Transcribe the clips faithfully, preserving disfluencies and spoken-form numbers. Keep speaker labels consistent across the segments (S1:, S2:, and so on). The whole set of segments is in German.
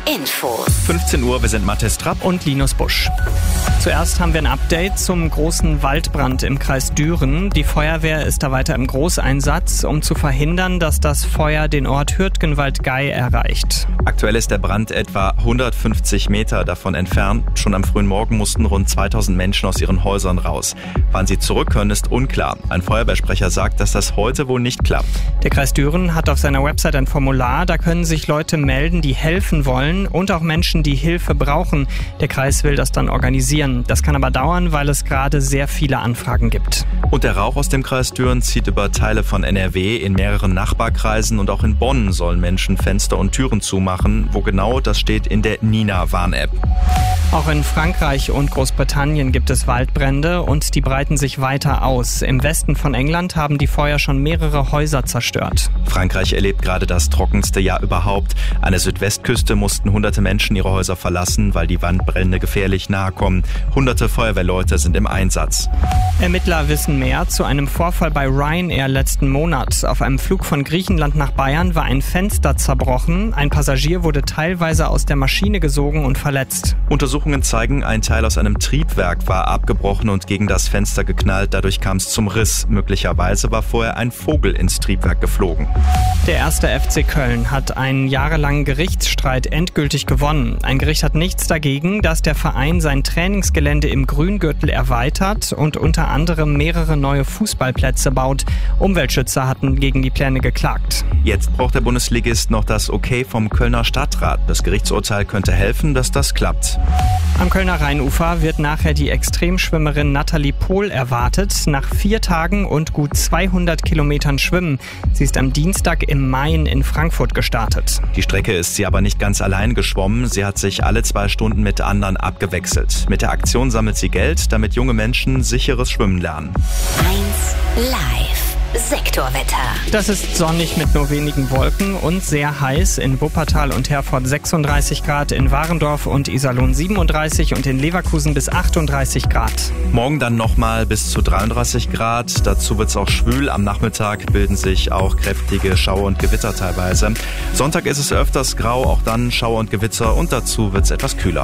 S1: Infos.
S2: fünfzehn Uhr, wir sind Mathis Trapp
S3: und Linus Busch. Zuerst haben wir ein Update zum großen Waldbrand im Kreis Düren. Die Feuerwehr ist da weiter im Großeinsatz, um zu verhindern, dass das Feuer den Ort Hürtgenwald-Gey erreicht.
S2: Aktuell ist der Brand etwa hundertfünfzig Meter davon entfernt. Schon am frühen Morgen mussten rund zweitausend Menschen aus ihren Häusern raus. Wann sie zurück können, ist unklar. Ein Feuerwehrsprecher sagt, dass das heute wohl nicht klappt.
S3: Der Kreis Düren hat auf seiner Website ein Formular. Da können sich Leute melden, die helfen wollen und auch Menschen, die Hilfe brauchen. Der Kreis will das dann organisieren. Das kann aber dauern, weil es gerade sehr viele Anfragen gibt.
S2: Und der Rauch aus dem Kreis Düren zieht über Teile von N R W. In mehreren Nachbarkreisen und auch in Bonn sollen Menschen Fenster und Türen zumachen. Wo genau, das steht in der Nina-Warn-App.
S3: Auch in Frankreich und Großbritannien gibt es Waldbrände und die breiten sich weiter aus. Im Westen von England haben die Feuer schon mehrere Häuser zerstört.
S2: Frankreich erlebt gerade das trockenste Jahr überhaupt. An der Südwestküste mussten hunderte Menschen ihre Häuser verlassen, weil die Waldbrände gefährlich nahe kommen. Hunderte Feuerwehrleute sind im Einsatz.
S3: Ermittler wissen mehr zu einem Vorfall bei Ryanair letzten Monat. Auf einem Flug von Griechenland nach Bayern war ein Fenster zerbrochen. Ein Passagier wurde teilweise aus der Maschine gesogen und verletzt.
S2: Untersuchungen zeigen, ein Teil aus einem Triebwerk war abgebrochen und gegen das Fenster geknallt. Dadurch kam es zum Riss. Möglicherweise war vorher ein Vogel ins Triebwerk geflogen.
S3: Der erste F C Köln hat einen jahrelangen Gerichtsstreit endgültig gewonnen. Ein Gericht hat nichts dagegen, dass der Verein sein Trainingsgelände im Grüngürtel erweitert und unter anderem mehrere neue Fußballplätze baut. Umweltschützer hatten gegen die Pläne geklagt.
S2: Jetzt braucht der Bundesligist noch das Okay vom Kölner Stadtrat. Das Gerichtsurteil könnte helfen, dass das klappt.
S3: Am Kölner Rheinufer wird nachher die Extremschwimmerin Nathalie Pohl erwartet. Nach vier Tagen und gut zweihundert Kilometern Schwimmen. Sie ist am Dienstag im Main in Frankfurt gestartet.
S2: Die Strecke ist sie aber nicht ganz allein geschwommen. Sie hat sich alle zwei Stunden mit anderen abgewechselt. Mit der Aktion sammelt sie Geld, damit junge Menschen sicheres Schwimmen lernen.
S1: eins Live. Sektorwetter.
S3: Das ist sonnig mit nur wenigen Wolken und sehr heiß. In Wuppertal und Herford sechsunddreißig Grad, in Warendorf und Iserlohn siebenunddreißig und in Leverkusen bis achtunddreißig Grad.
S2: Morgen dann nochmal bis zu dreiunddreißig Grad. Dazu wird es auch schwül. Am Nachmittag bilden sich auch kräftige Schauer und Gewitter teilweise. Sonntag ist es öfters grau, auch dann Schauer und Gewitter und dazu wird es etwas kühler.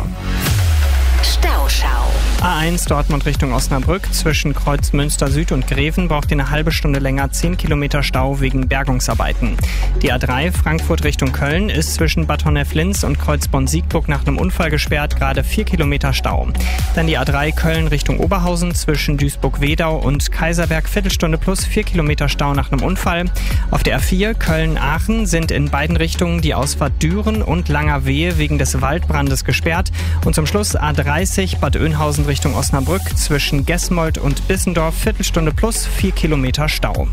S1: Stauschau.
S3: A eins Dortmund Richtung Osnabrück. Zwischen Kreuzmünster Süd und Greven braucht ihr eine halbe Stunde länger, zehn Kilometer Stau wegen Bergungsarbeiten. Die A drei Frankfurt Richtung Köln ist zwischen Bad Honnef-Linz und Kreuzborn-Siegburg nach einem Unfall gesperrt, gerade vier Kilometer Stau. Dann die A drei Köln Richtung Oberhausen zwischen Duisburg-Wedau und Kaiserberg, Viertelstunde plus vier Kilometer Stau nach einem Unfall. Auf der A vier Köln-Aachen sind in beiden Richtungen die Ausfahrt Düren und Langerwehe wegen des Waldbrandes gesperrt. Und zum Schluss A dreißig Bad Oeynhausen Richtung Osnabrück zwischen Gesmold und Bissendorf, Viertelstunde plus vier Kilometer Stau.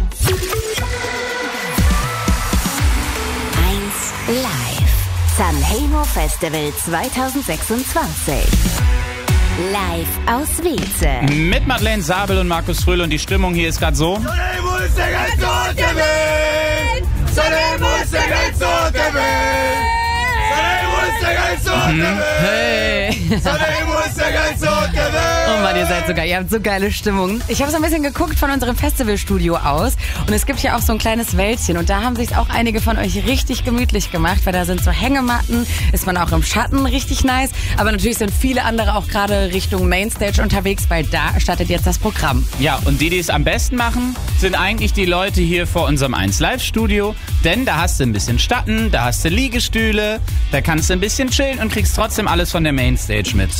S1: eins Live. Sanremo Festival zweitausendsechsundzwanzig. Live aus Wietze.
S4: Mit Madeleine Sabel und Markus Fröhle und die Stimmung hier ist gerade so.
S5: Sanremo ist der ganze Ort der Welt! Sanremo ist der ganze Ort der Welt! Sanremo ist der ganze Ort der Welt!
S6: Hey!
S5: Sanremo ist der ganze Ort der Welt!
S6: Oh Mann, ihr seid so geil. Ihr habt so geile Stimmung. Ich habe so ein bisschen geguckt von unserem Festivalstudio aus und es gibt hier auch so ein kleines Wäldchen und da haben sich auch einige von euch richtig gemütlich gemacht, weil da sind so Hängematten, ist man auch im Schatten, richtig nice. Aber natürlich sind viele andere auch gerade Richtung Mainstage unterwegs, weil da startet jetzt das Programm.
S4: Ja, und die, die es am besten machen, sind eigentlich die Leute hier vor unserem eins Live Studio, denn da hast du ein bisschen Schatten, da hast du Liegestühle, da kannst du ein bisschen chillen und kriegst trotzdem alles von der Mainstage mit.